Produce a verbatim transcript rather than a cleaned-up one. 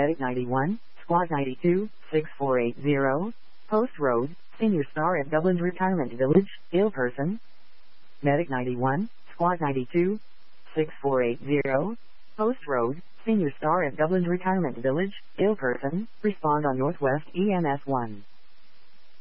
Medic ninety-one, Squad ninety-two, six four eight zero, Post Road, Senior Star at Dublin's Retirement Village, ill person. Medic ninety-one, Squad ninety-two, six four eight zero, Post Road, Senior Star at Dublin's Retirement Village, ill person, respond on Northwest E M S one.